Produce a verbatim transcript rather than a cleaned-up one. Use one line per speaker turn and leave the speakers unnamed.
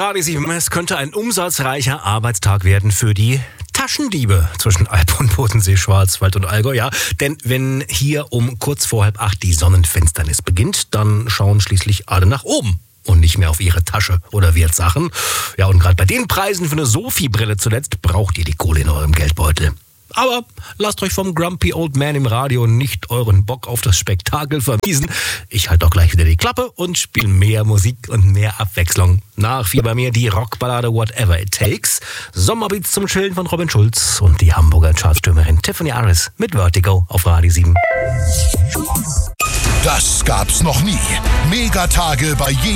Radio sieben. Es könnte ein umsatzreicher Arbeitstag werden für die Taschendiebe zwischen Alb und Bodensee, Schwarzwald und Allgäu. Ja, denn wenn hier um kurz vor halb acht die Sonnenfinsternis beginnt, dann schauen schließlich alle nach oben und nicht mehr auf ihre Tasche oder Wertsachen. Ja, und gerade bei den Preisen für eine Sophie-Brille zuletzt braucht ihr die Kohle in eurem Geldbeutel. Aber lasst euch vom Grumpy Old Man im Radio nicht euren Bock auf das Spektakel vermiesen. Ich halte auch gleich wieder die Klappe und spiele mehr Musik und mehr Abwechslung. Nach vier bei mir die Rockballade Whatever It Takes, Sommerbeats zum Chillen von Robin Schulz und die Hamburger Chartstürmerin Tiffany Harris mit Vertigo auf Radio sieben.
Das gab's noch nie. Megatage bei jedem